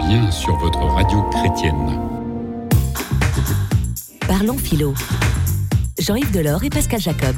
bien sur votre radio chrétienne. Parlons philo. Jean-Yves Delors et Pascal Jacob.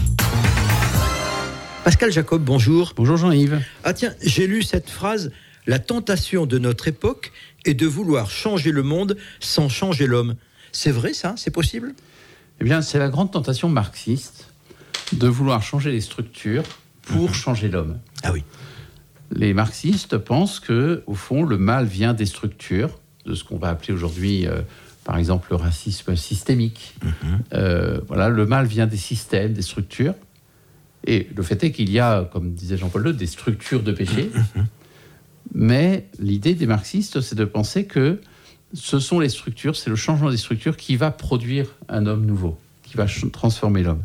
Pascal Jacob, bonjour. Bonjour Jean-Yves. Ah tiens, j'ai lu cette phrase. La tentation de notre époque est de vouloir changer le monde sans changer l'homme. C'est vrai ça ? C'est possible ? Eh bien, c'est la grande tentation marxiste de vouloir changer les structures pour changer l'homme. Ah oui. Les marxistes pensent que, au fond, le mal vient des structures, de ce qu'on va appeler aujourd'hui, par exemple, le racisme systémique. Voilà, le mal vient des systèmes, des structures. Et le fait est qu'il y a, comme disait Jean-Paul II, des structures de péché. Mais l'idée des marxistes, c'est de penser que ce sont les structures, c'est le changement des structures qui va produire un homme nouveau, qui va transformer l'homme.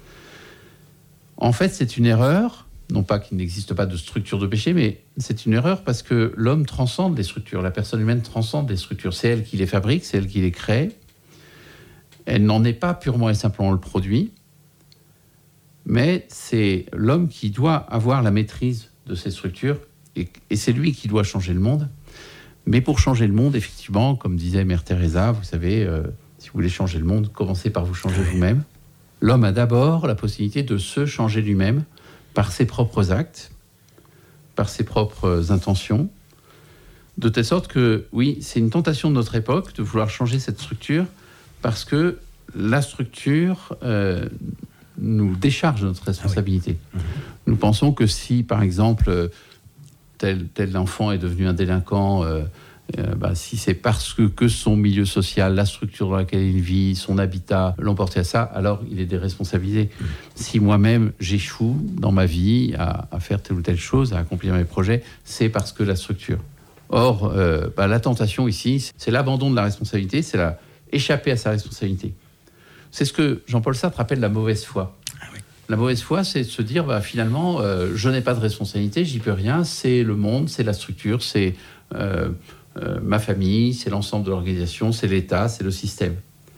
En fait, c'est une erreur, non pas qu'il n'existe pas de structure de péché, mais c'est une erreur parce que l'homme transcende les structures, la personne humaine transcende les structures. C'est elle qui les fabrique, c'est elle qui les crée. Elle n'en est pas purement et simplement le produit, mais c'est l'homme qui doit avoir la maîtrise de ces structures et c'est lui qui doit changer le monde. Mais pour changer le monde, effectivement, comme disait Mère Teresa, vous savez, si vous voulez changer le monde, commencez par vous changer vous-même. L'homme a d'abord la possibilité de se changer lui-même par ses propres actes, par ses propres intentions, de telle sorte que, oui, c'est une tentation de notre époque de vouloir changer cette structure parce que la structure nous décharge de notre responsabilité. Nous pensons que si, par exemple, tel enfant est devenu un délinquant, si c'est parce que son milieu social, la structure dans laquelle il vit, son habitat l'ont porté à ça, alors il est des responsabilités. Si moi-même j'échoue dans ma vie à faire telle ou telle chose, à accomplir mes projets, c'est parce que la structure. Or, la tentation ici, c'est l'abandon de la responsabilité, c'est échapper à sa responsabilité. C'est ce que Jean-Paul Sartre appelle la mauvaise foi. La mauvaise foi, c'est de se dire, finalement, je n'ai pas de responsabilité, j'y peux rien, c'est le monde, c'est la structure, c'est ma famille, c'est l'ensemble de l'organisation, c'est l'État, c'est le système.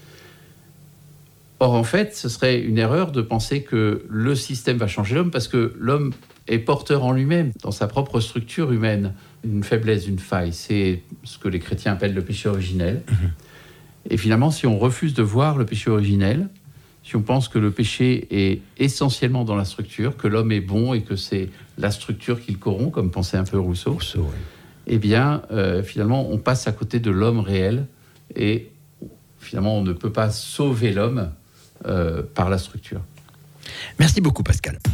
Or, en fait, ce serait une erreur de penser que le système va changer l'homme, parce que l'homme est porteur en lui-même, dans sa propre structure humaine, une faiblesse, une faille. C'est ce que les chrétiens appellent le péché originel. Et finalement, si on refuse de voir le péché originel, si on pense que le péché est essentiellement dans la structure, que l'homme est bon et que c'est la structure qui le corrompt, comme pensait un peu Rousseau, eh bien, finalement, on passe à côté de l'homme réel et finalement, on ne peut pas sauver l'homme par la structure. Merci beaucoup, Pascal.